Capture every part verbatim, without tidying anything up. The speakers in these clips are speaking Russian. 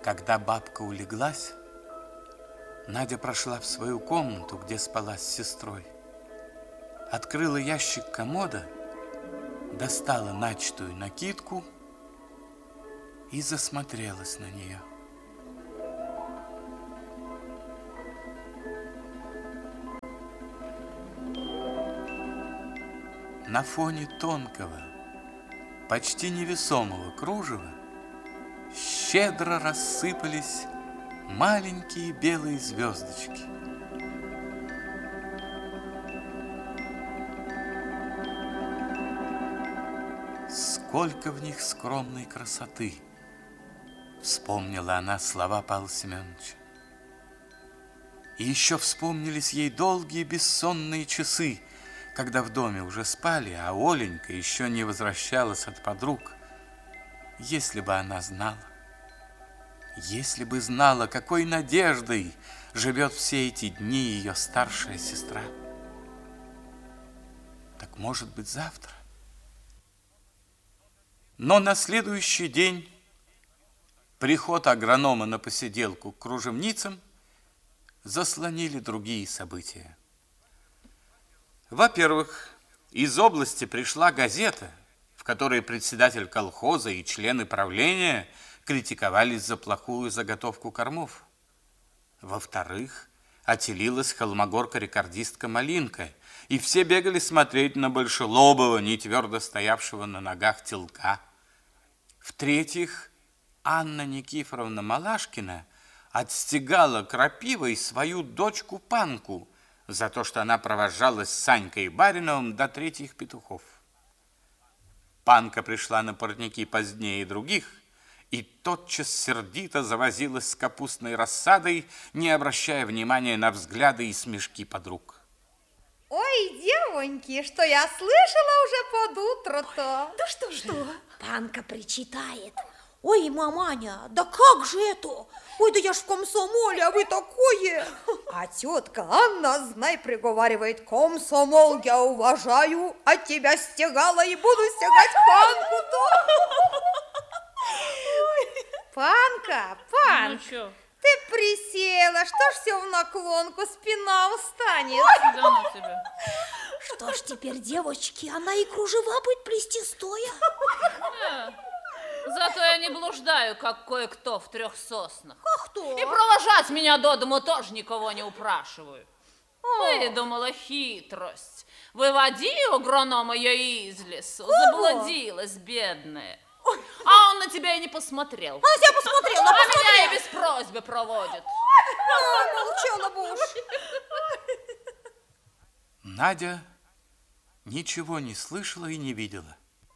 Когда бабка улеглась, Надя прошла в свою комнату, где спала с сестрой, открыла ящик комода, достала начатую накидку и засмотрелась на нее. На фоне тонкого, почти невесомого кружева щедро рассыпались маленькие белые звездочки. Сколько в них скромной красоты! Вспомнила она слова Павла Семеновича. И еще вспомнились ей долгие бессонные часы, когда в доме уже спали, а Оленька еще не возвращалась от подруг. Если бы она знала, если бы знала, какой надеждой живет все эти дни ее старшая сестра. Так может быть завтра? Но на следующий день приход агронома на посиделку к кружевницам заслонили другие события. Во-первых, из области пришла газета, в которой председатель колхоза и члены правления критиковались за плохую заготовку кормов. Во-вторых, отелилась холмогорка-рекордистка Малинка, и все бегали смотреть на большелобого, не твердо стоявшего на ногах телка. В-третьих, Анна Никифоровна Малашкина отстегала крапивой свою дочку Панку за то, что она провожалась с Санькой Бариновым до третьих петухов. Панка пришла на парники позднее других и тотчас сердито завозилась с капустной рассадой, не обращая внимания на взгляды и смешки подруг. Ой, девоньки, что я слышала уже под утро-то. Да что, что? Панка причитает. Ой, маманя, да как же это? Ой, да я ж в комсомоле, а вы такое. А тетка Анна, знай, приговаривает: комсомол я уважаю, от тебя стегала и буду стегать Панку-то. Панка, Панк, Ну, ты присела, что ж все в наклонку, спина устанет. да ну тебя. Что ж теперь, девочки, она и кружева будет плести стоя? Э, Зато я не блуждаю, как кое-кто в трех соснах. А кто? И провожать меня до дому тоже никого не упрашиваю. Выдумала хитрость. Выводи агронома я из лесу. Заблудилась, бедная. А он на тебя и не посмотрел. Он на тебя посмотрел, А меня и без просьбы проводит. А, молчала бы уж. Надя ничего не слышала и не видела.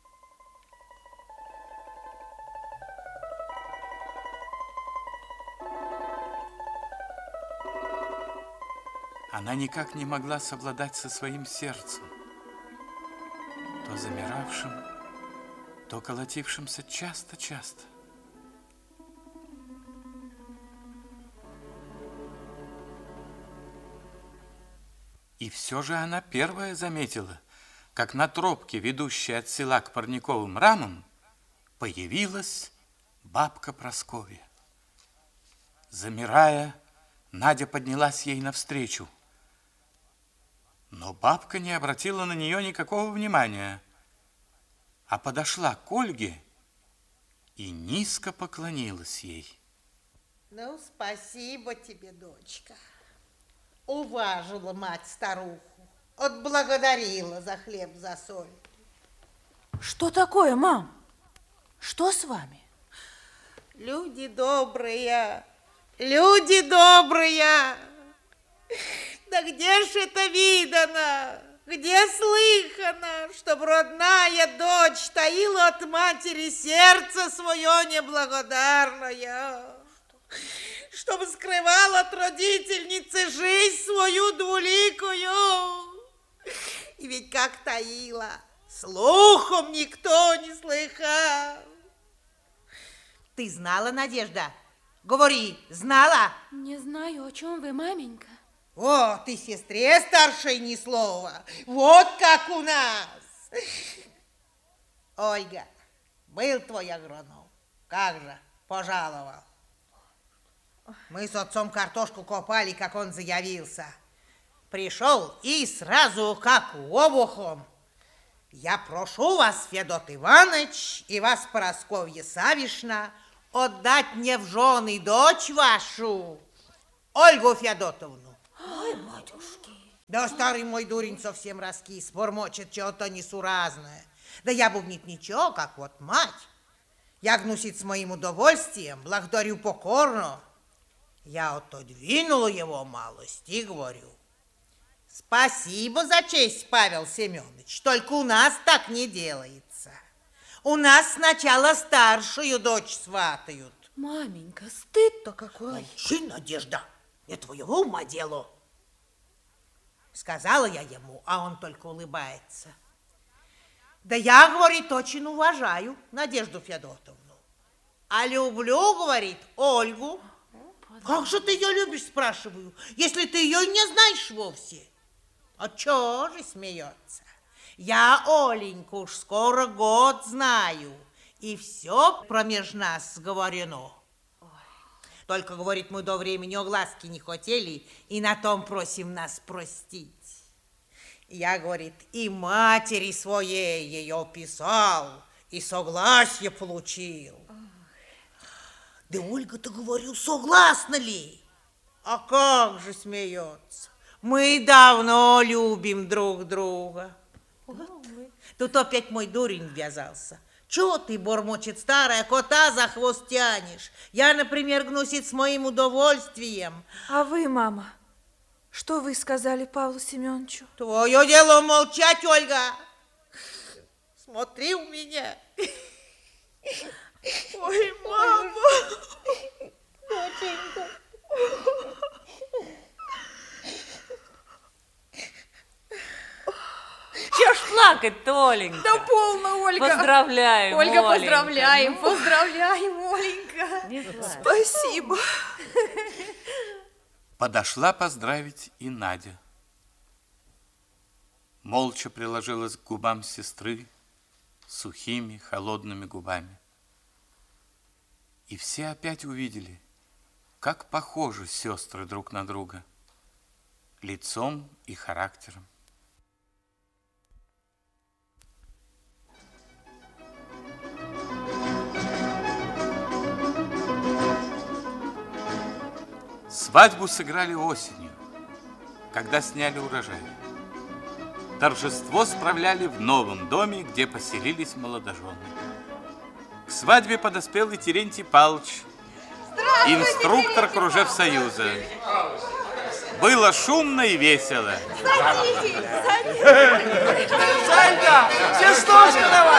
Она никак не могла совладать со своим сердцем, то замиравшим, то колотившимся часто-часто. И все же она первая заметила, как на тропке, ведущей от села к парниковым рамам, появилась бабка Прасковья. Замирая, Надя поднялась ей навстречу. Но бабка не обратила на нее никакого внимания, а подошла к Ольге и низко поклонилась ей. Ну, спасибо тебе, дочка. Уважила мать старуху, отблагодарила за хлеб, за соль. Что такое, мам? Что с вами? Люди добрые, люди добрые. Да где ж это видано, где слыхано, чтоб родная дочь таила от матери сердце свое неблагодарное, чтоб скрывала от родительницы жизнь свою двуликую. И ведь как таила, слухом никто не слыхал. Ты знала, Надежда? Говори, знала? Не знаю, о чем вы, маменька. О, ты сестре старшей ни слова. Вот как у нас. Ольга, был твой агроном. Как же, пожаловал? Мы с отцом картошку копали, как он заявился. Пришел и сразу как обухом. Я прошу вас, Федот Иванович, и вас, Парасковья Савишна, отдать мне в жены дочь вашу, Ольгу Федотовну. Ой, батюшки. Да старый мой дурень совсем раскис, бормочет что-то несуразное. Да я бубнит ничего, как вот мать. Я гнусит с моим удовольствием, благодарю покорно. Я отодвинула его малость и говорю: спасибо за честь, Павел Семенович, только у нас так не делается. У нас сначала старшую дочь сватают. Маменька, стыд-то какой. Молчи, Надежда, не твоего ума дело. Сказала я ему, а он только улыбается. Да я, говорит, очень уважаю Надежду Федотовну. А люблю, говорит, Ольгу. Как же ты ее любишь, спрашиваю, если ты ее не знаешь вовсе? А чё же смеется? Я Оленьку уж скоро год знаю, и все промеж нас сговорено. Только, говорит, мы до времени огласки не хотели, и на том просим нас простить. Я, говорит, и матери своей ее писал, и согласие получил. Да Ольга-то, говорю, согласна ли? А как же смеется? Мы давно любим друг друга. Тут опять мой дурень ввязался. Чего ты, бормочет старая, кота за хвост тянешь? Я, например, гнусит с моим удовольствием. А вы, мама, что вы сказали Павлу Семеновичу? Твое дело молчать, Ольга. Смотри у меня. Ой, мама. Доченька. Чё ж плакать-то, Оленька? Да полно, Ольга. Поздравляем, Ольга, Оленька. поздравляем, Ну, поздравляем, Оленька. не плачь. Спасибо. Подошла поздравить и Надя. Молча приложилась к губам сестры сухими, холодными губами. И все опять увидели, как похожи сестры друг на друга, лицом и характером. Свадьбу сыграли осенью, когда сняли урожай. Торжество справляли в новом доме, где поселились молодожены. К свадьбе подоспел и Терентий Павлович, инструктор Кружевсоюза. Было шумно и весело. Санька, все сложно на вас!